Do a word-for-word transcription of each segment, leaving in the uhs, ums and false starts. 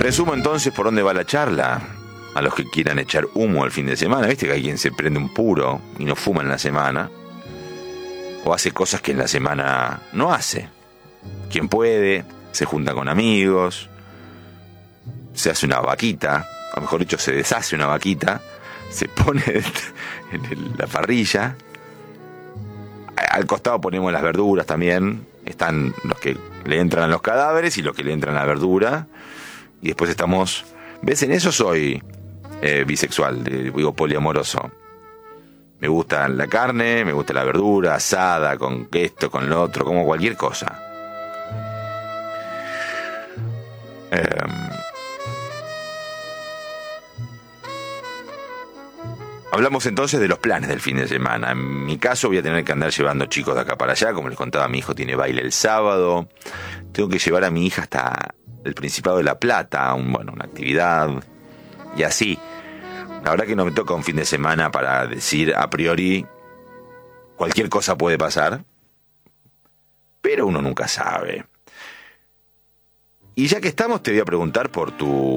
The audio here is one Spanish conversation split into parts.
Resumo entonces por dónde va la charla. A los que quieran echar humo el fin de semana. Viste que hay quien se prende un puro y no fuma en la semana. O hace cosas que en la semana no hace. Quien puede, se junta con amigos, se hace una vaquita, o mejor dicho, se deshace una vaquita, se pone en la parrilla. Al costado ponemos las verduras también. Están los que le entran a los cadáveres y los que le entran a la verdura. Y después estamos... ¿Ves? En eso soy eh, bisexual, digo poliamoroso. Me gusta la carne, me gusta la verdura, asada, con esto, con lo otro, como cualquier cosa. Eh, hablamos entonces de los planes del fin de semana. En mi caso voy a tener que andar llevando chicos de acá para allá. Como les contaba, mi hijo tiene baile el sábado. Tengo que llevar a mi hija hasta el Principado de La Plata, un, bueno, una actividad. Y así. La verdad que no me toca un fin de semana para decir a priori cualquier cosa puede pasar, pero uno nunca sabe. Y ya que estamos, te voy a preguntar por tu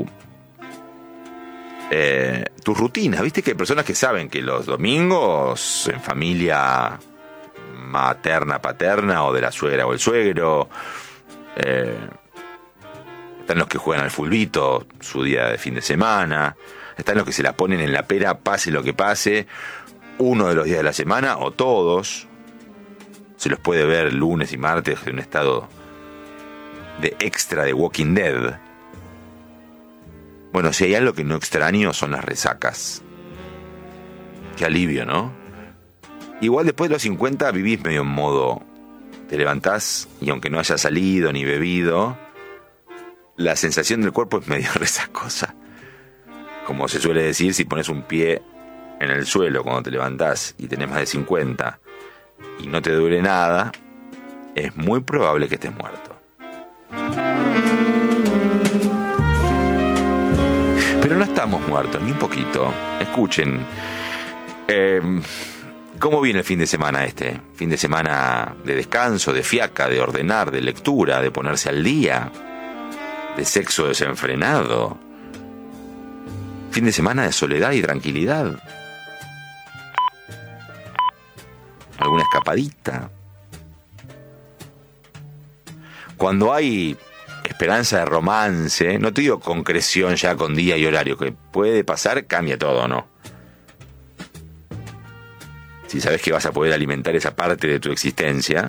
eh, tu rutina. Viste que hay personas que saben que los domingos en familia materna, paterna, o de la suegra o el suegro, eh, están los que juegan al fulbito, su día de fin de semana. Están los que se la ponen en la pera, pase lo que pase, uno de los días de la semana, o todos. Se los puede ver lunes y martes en un estado de extra de Walking Dead. Bueno, si hay algo que no extraño son las resacas. Qué alivio, ¿no? Igual después de los cincuenta vivís medio en modo... Te levantás y aunque no hayas salido ni bebido, la sensación del cuerpo es medio resacosa. Como se suele decir, si pones un pie en el suelo cuando te levantás y tenés más de cincuenta y no te duele nada, es muy probable que estés muerto. Pero no estamos muertos, ni un poquito. Escuchen, eh, ¿cómo viene el fin de semana este? Fin de semana de descanso, de fiaca, de ordenar, de lectura, de ponerse al día, de sexo desenfrenado. Fin de semana de soledad y tranquilidad. ¿Alguna escapadita? Cuando hay esperanza de romance, no te digo concreción ya con día y horario, que puede pasar, cambia todo, ¿no? Si sabes que vas a poder alimentar esa parte de tu existencia.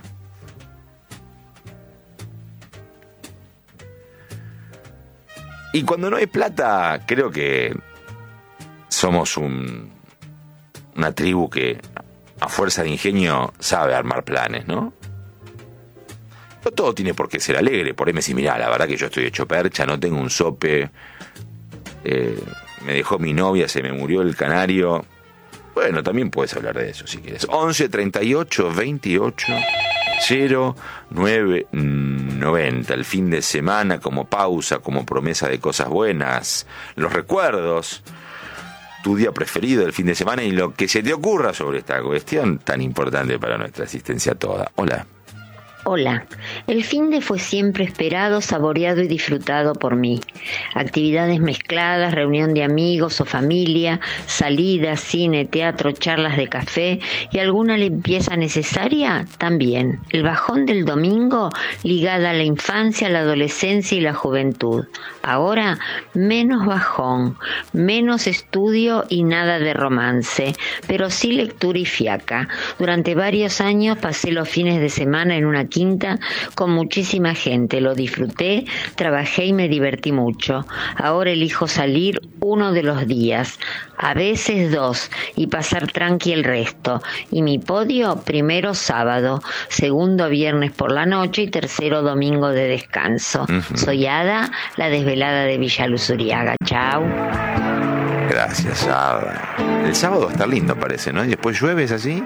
Y cuando no hay plata, creo que somos un, una tribu que a fuerza de ingenio sabe armar planes, ¿no? No todo tiene por qué ser alegre. Por ahí me decís, mirá, la verdad que yo estoy hecho percha, no tengo un sope, eh, me dejó mi novia, se me murió el canario. Bueno, también puedes hablar de eso si quieres. once, treinta y ocho, veintiocho, cero, nueve, noventa. El fin de semana como pausa, como promesa de cosas buenas, los recuerdos, tu día preferido del fin de semana y lo que se te ocurra sobre esta cuestión tan importante para nuestra existencia toda. Hola. Hola, el finde fue siempre esperado, saboreado y disfrutado por mí. Actividades mezcladas, reunión de amigos o familia, salidas, cine, teatro, charlas de café y alguna limpieza necesaria también. El bajón del domingo ligada a la infancia, la adolescencia y la juventud. Ahora, menos bajón, menos estudio y nada de romance, pero sí lectura y fiaca. Durante varios años pasé los fines de semana en una quinta con muchísima gente, lo disfruté, trabajé y me divertí mucho. Ahora elijo salir uno de los días, a veces dos, y pasar tranqui el resto. Y mi podio, primero sábado, segundo viernes por la noche y tercero domingo de descanso. Uh-huh. Soy Ada, la desvelada de Villa Luz Uriaga. Chau. Gracias, Ada. El sábado va a estar lindo, parece, ¿no? Y después llueve, ¿es así?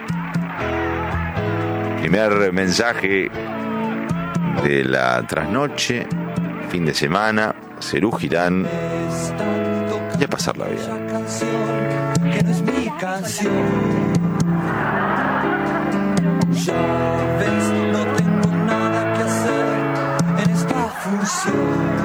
Primer mensaje de la trasnoche, fin de semana, Serú Girán, y a pasarla bien. Que no es mi canción. Ya ves, no tengo nada que hacer en esta función.